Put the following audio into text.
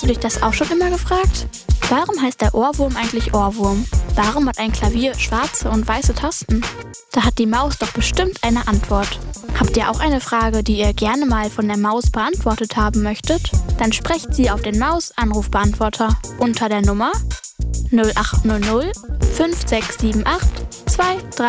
Hast du dich das auch schon immer gefragt? Warum heißt der Ohrwurm eigentlich Ohrwurm? Warum hat ein Klavier schwarze und weiße Tasten? Da hat die Maus doch bestimmt eine Antwort. Habt ihr auch eine Frage, die ihr gerne mal von der Maus beantwortet haben möchtet? Dann sprecht sie auf den Maus-Anrufbeantworter unter der Nummer 0800 5678 23